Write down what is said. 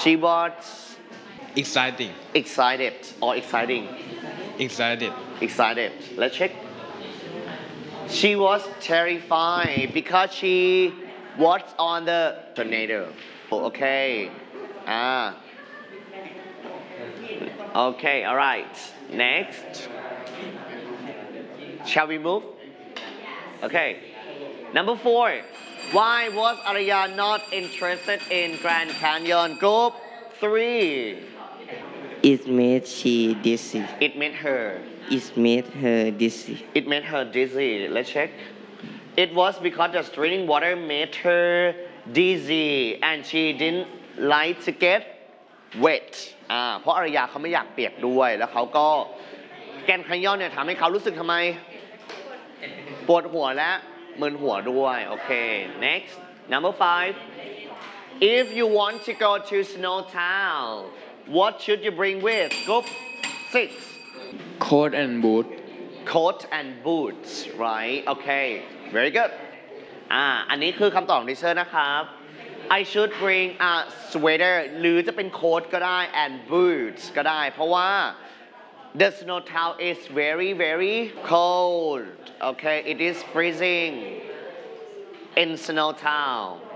She was exciting, excited or exciting. excited, Excited. Let's check. She was terrified because she was on the tornado. Okay. Ah. Okay, all right. Next. Shall we move? Okay. Number 4. Why was Arya not interested in Grand Canyon? Group 3. It made she dizzy. It made her. It made her dizzy. It made her dizzy. Let's check. It was because the drinking water made her dizzy and she didn't like to get wet เพราะอารยาเขาไม่อยากเปียกด้วยแล้วเขาก็แกนคายอนเนี่ยทำให้เขารู้สึกทำไมปวดหัวและมึนหัวด้วยโอเค next number 5 if you want to go to Snow Town what should you bring with group 6 coat and boot, coat and boots right okay very good อันนี้คือคำตอบของดิเซอร์นะครับ I should bring a sweater หรือจะเป็นโค้ทก็ได้ and boots ก็ได้เพราะว่า the snow town is very very cold okay it is freezing in snow town